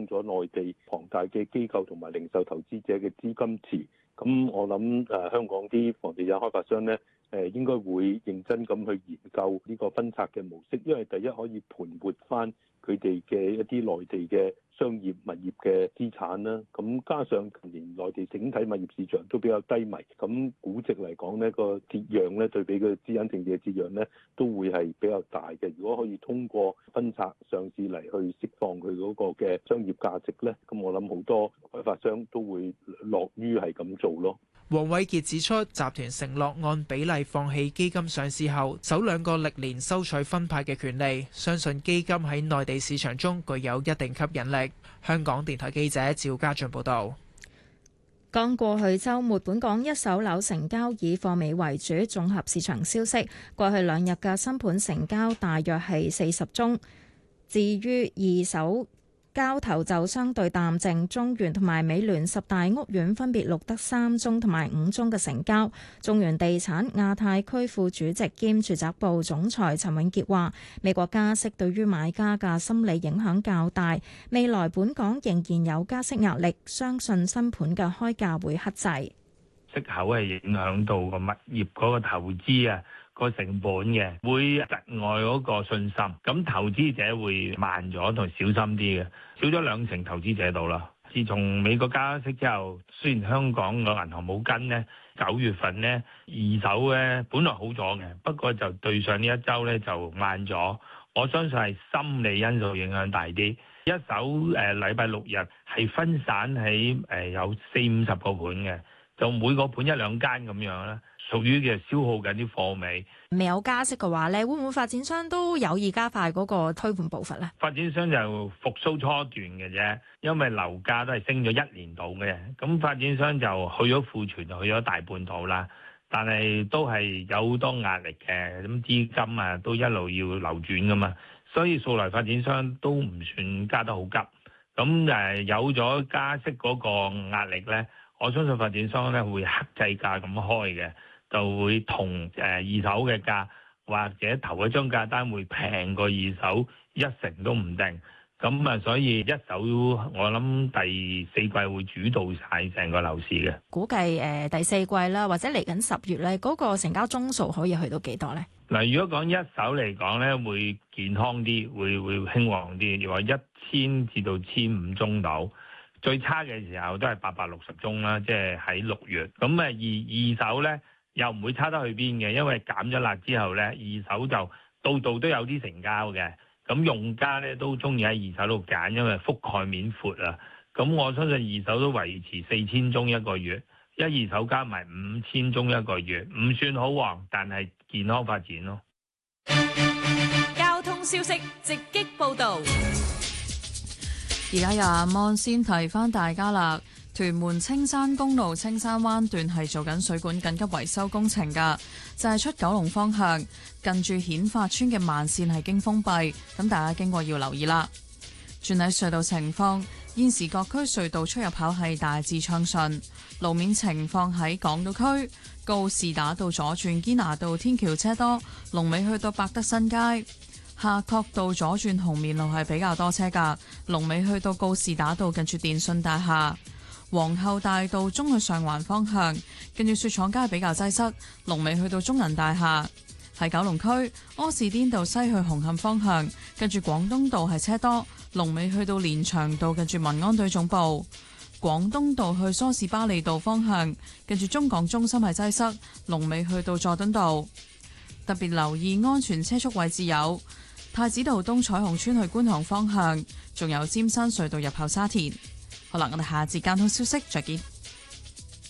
增咗內地龐大嘅機構同埋零售投資者嘅資金池。咁我諗香港啲房地產開發商咧，應該會認真咁去研究呢個分拆嘅模式，因為第一可以盤活翻佢哋嘅一啲內地嘅商業物業嘅資產啦。咁加上近年內地整體物業市場都比較低迷，咁估值嚟講呢個折讓咧對比個資產淨值嘅折讓咧都會係比較大嘅。如果可以通過分拆上市嚟去釋放佢嗰個嘅商業價值咧，咁我諗好多開發商都會樂於係咁做咯。 黃偉傑指出，集團承諾按比例放棄基金上市後首兩個歷年收取分派嘅權利，相信基金喺內地市場中具有一定吸引力。香港電台記者趙家俊報導。 剛過去週末，本港一手樓成交以貨尾為主。綜合市場消息，過去兩日嘅新盤成交大約係40宗。至於二手交投就相對淡靜，中原同埋美聯十大屋苑分別錄得3宗同埋5宗嘅成交。中原地產亞太區副主席兼住宅部總裁陳永傑話：美國加息對於買家嘅心理影響較大，未來本港仍然有加息壓力，相信新盤嘅開價會克制。 息口係影響到個物業嗰個投資啊，個成本嘅，會窒礙嗰個信心，咁投資者會慢咗同小心啲嘅，少咗20%投資者度啦。自從美國加息之後，雖然香港個銀行冇跟呢，9月份呢二手咧本來好咗嘅，不過就對上呢一週咧就慢咗。我相信係心理因素影響大啲。一手禮拜6日係分散喺有40-50個盤嘅，就每個盤1-2間咁樣啦。屬於嘅消耗緊啲貨尾。 未有加息嘅話咧，會唔會發展商都有意加快嗰個推盤步伐咧？ 發展商就復甦初段嘅啫，因為樓價都係升咗1年度嘅，咁發展商就去咗庫存，就去咗大半度啦。但係都係有好多壓力嘅，咁資金啊都一路要流轉噶嘛，所以數來發展商都唔算加得好急。咁有咗加息嗰個壓力咧，我相信發展商咧會克制價咁開嘅。就會同二手嘅價或者頭一張價單會平過二手1成都唔定，咁啊所以一手我諗第4季會主導晒成個樓市嘅。 估計第4季啦，或者嚟緊10月咧，嗰個成交宗數可以去到幾多咧？ 嗱，如果講一手嚟講咧，會健康啲，會興旺啲，又話1000至到1500宗度。最差嘅時候都係860宗啦，即係喺6月。咁二手咧，又唔會差得去邊嘅，因為減咗辣之後咧，二手就度度都有啲成交嘅。咁用家咧都中意喺二手度揀，因為覆蓋面闊啊。咁我相信二手都維持4000宗一個月，一二手加埋5000宗一個月，唔算好旺，但係健康發展咯。 交通消息直擊報導。 而家有阿芒先提翻大家啦。屯門青山公路青山灣段係做緊水管緊急維修工程㗎，就係出九龍方向近住顯發村嘅慢線係經封閉，咁大家經過要留意啦。轉喺隧道情況，現時各區隧道出入口係大致暢順。路面情況喺港島區告士打道左轉堅拿道天橋車多，龍尾去到百德新街。夏慤道左轉紅棉路係比較多車㗎，龍尾去到告士打道近住電訊大廈。皇后大道中去上環方向，跟住雪廠街比較擠塞，龍尾去到中銀大廈。喺九龍區柯士甸道西去紅磡方向，跟住廣東道係車多，龍尾去到連翔道近住民安隊總部。廣東道去梳士巴利道方向，跟住中港中心係擠塞，龍尾去到佐敦道。特別留意安全車速位置有太子道東彩虹村去觀塘方向，仲有尖山隧道入口沙田。好啦，我哋下節交通消息再見。